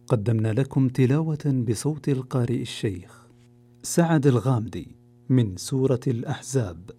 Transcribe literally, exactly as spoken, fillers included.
قدمنا لكم تلاوة بصوت القارئ الشيخ سعد الغامدي من سورة الأحزاب.